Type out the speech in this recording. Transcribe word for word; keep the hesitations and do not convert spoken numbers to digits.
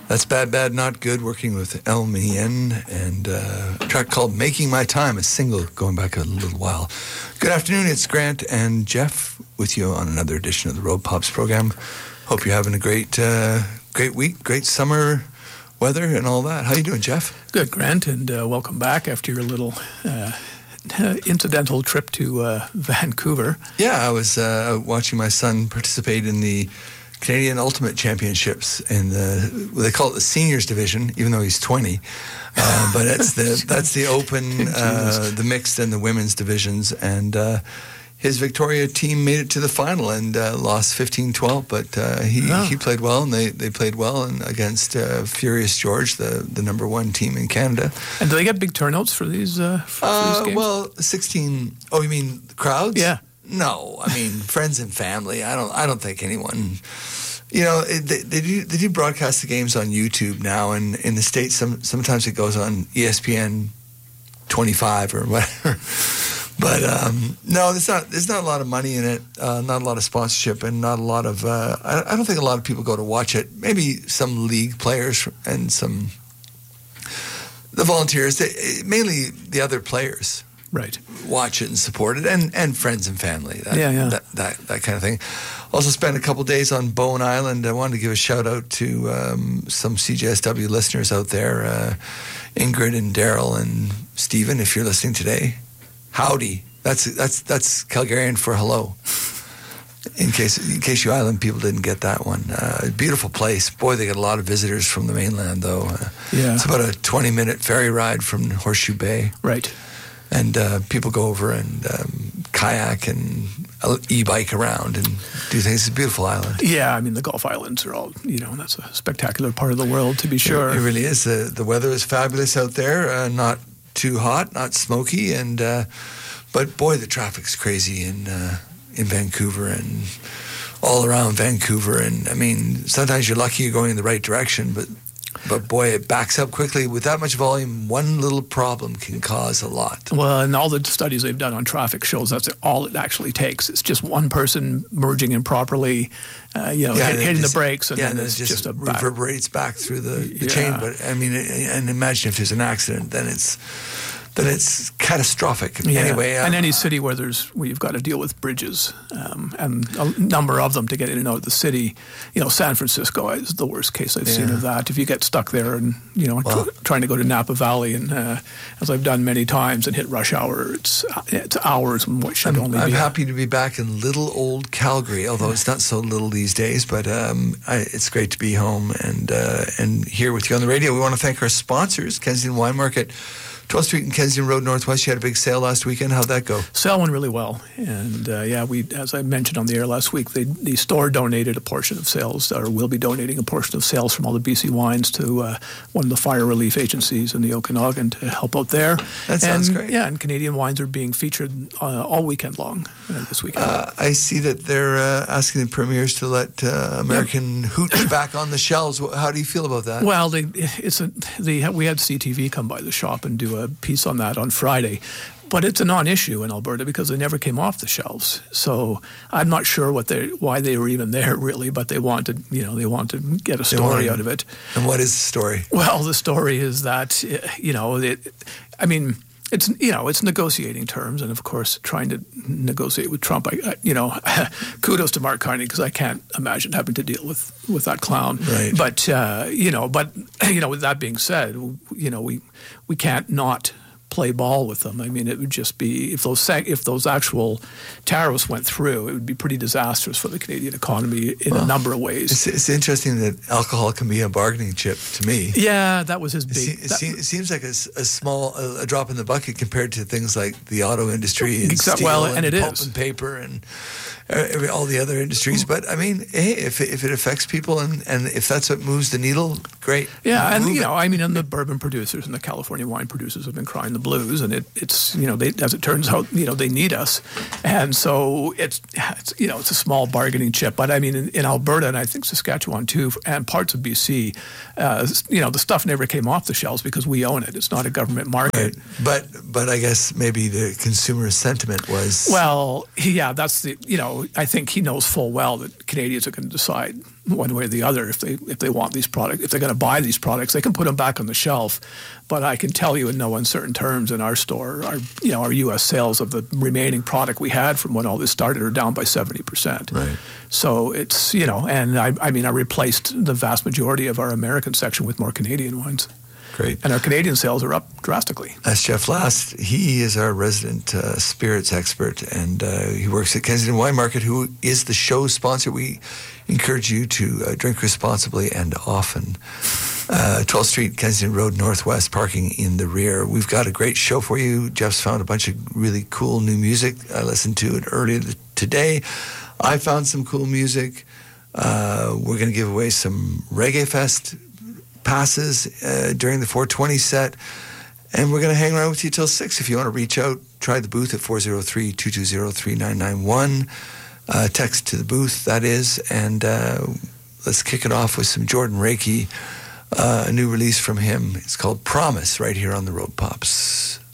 That's Bad Bad Not Good, working with El Mien, and uh, a track called Making My Time, a single going back a little while. Good afternoon, it's Grant and Jeff with you on another edition of the Road Pops program. Hope you're having a great uh, great week, great summer weather and all that. How you doing, Jeff? Good, Grant, and uh, welcome back after your little uh, incidental trip to uh, Vancouver. Yeah, I was uh, watching my son participate in the Canadian Ultimate Championships in the, well, they call it the seniors division, even though he's twenty. Uh, but it's the that's the open, uh, the mixed and the women's divisions. And uh, his Victoria team made it to the final and uh, lost fifteen twelve. But uh, he oh. he played well, and they, they played well and against uh, Furious George, the, the number one team in Canada. And do they get big turnouts for these, uh, for, uh, for these games? Well, sixteen. Oh, you mean crowds? Yeah. No, I mean friends and family. I don't. I don't think anyone. You know, it, they, they do. They do broadcast the games on YouTube now, and in the States, some sometimes it goes on E S P N twenty-five or whatever. But um, no, there's not. There's not a lot of money in it. Uh, not a lot of sponsorship, and not a lot of. Uh, I, I don't think a lot of people go to watch it. Maybe some league players and some the volunteers. They, mainly the other players. Right. Watch it and support it, and, and friends and family. That, yeah, yeah. That, that, that kind of thing. Also spent a couple of days on Bowen Island. I wanted to give a shout out to um, some C J S W listeners out there, uh, Ingrid and Daryl and Stephen, if you're listening today. Howdy. That's that's that's Calgarian for hello. In case in case you island people didn't get that one. Uh, beautiful place. Boy, they get a lot of visitors from the mainland, though. Uh, yeah. It's about a twenty-minute ferry ride from Horseshoe Bay. Right. And uh, people go over and um, kayak and e-bike around and do things. It's a beautiful island. Yeah, I mean, the Gulf Islands are all, you know, that's a spectacular part of the world, to be sure. It, it really is. The, the weather is fabulous out there. Uh, not too hot, not smoky. and uh, But, boy, the traffic's crazy in, uh, in Vancouver and all around Vancouver. And, I mean, sometimes you're lucky you're going in the right direction, but... But, boy, it backs up quickly. With that much volume, one little problem can cause a lot. Well, and all the studies they've done on traffic shows that's all it actually takes. It's just one person merging improperly, uh, you know, yeah, hit, hitting just, the brakes, and yeah, then and it's just, just a back. reverberates back through the, the yeah. chain. But, I mean, and imagine if there's an accident, then it's... then it's catastrophic. Yeah. Anyway, um, and any city where there's where you've got to deal with bridges um, and a number of them to get in and out of the city, you know, San Francisco is the worst case I've yeah. seen of that. If you get stuck there and you know well, tr- trying to go to Napa Valley, and uh, as I've done many times, and hit rush hour, it's it's hours and what should I'm, only. I'm be happy to be back in little old Calgary, although it's not so little these days. But um, I, it's great to be home and uh, and here with you on the radio. We want to thank our sponsors, Kensington Wine Market. twelfth Street and Kensington Road Northwest. You had a big sale last weekend. How'd that go? Sale went really well. And uh, yeah, we, as I mentioned on the air last week, they, the store donated a portion of sales, or will be donating a portion of sales from all the B C wines to uh, one of the fire relief agencies in the Okanagan to help out there. That sounds and, great. Yeah, and Canadian wines are being featured uh, all weekend long uh, this weekend. Uh, I see that they're uh, asking the premiers to let uh, American yep. hooch back on the shelves. How do you feel about that? Well, they, it's a, they, we had C T V come by the shop and do a piece on that on Friday, but it's a non-issue in Alberta because they never came off the shelves. So I'm not sure what they why they were even there really, but they wanted you know they wanted to get a story wanted, out of it. And what is the story? Well, the story is that you know it, I mean. It's you know it's negotiating terms, and of course trying to negotiate with Trump. I, I you know kudos to Mark Carney because I can't imagine having to deal with, with that clown. Right. But uh, you know, but you know, with that being said, you know we we can't not play ball with them. I mean, it would just be if those if those actual tariffs went through, it would be pretty disastrous for the Canadian economy in well, a number of ways. It's, it's interesting that alcohol can be a bargaining chip to me. Yeah, that was his big. It, se- it, se- it seems like a, a small a, a drop in the bucket compared to things like the auto industry and Except, steel well, and, and it pulp is. and paper and uh, all the other industries. But I mean, hey, if it, if it affects people and, and if that's what moves the needle, great. Yeah, and Move you it. know, I mean, and the bourbon producers and the California wine producers have been crying the blues, and it, it's you know, they, as it turns out, you know, they need us, and so it's, it's you know, it's a small bargaining chip. But I mean, in, in Alberta and I think Saskatchewan too, and parts of B C, uh, you know, the stuff never came off the shelves because we own it. It's not a government market. Right. But but I guess maybe the consumer sentiment was well, yeah, that's the you know, I think he knows full well that Canadians are going to decide one way or the other if they if they want these products. If they're going to buy these products, they can put them back on the shelf. But I can tell you in no uncertain terms, in our store, our you know our U S sales of the remaining product we had from when all this started are down by seventy percent. Right. So it's you know, and I I mean I replaced the vast majority of our American section with more Canadian wines. Great. And our Canadian sales are up drastically. That's Jeff Last. He is our resident uh, spirits expert, and uh, he works at Kensington Wine Market, who is the show sponsor. We encourage you to uh, drink responsibly and often. Uh, twelfth Street, Kensington Road, Northwest, parking in the rear. We've got a great show for you. Jeff's found a bunch of really cool new music. I listened to it earlier today. I found some cool music. Uh, we're going to give away some Reggae Fest passes uh, during the four twenty set, and we're going to hang around with you till six. If you want to reach out, try the booth at four oh three, two two zero, three nine nine one. Uh, text to the booth, that is, and uh, let's kick it off with some Jordan Rakey, uh, a new release from him. It's called Promise, right here on the Road Pops.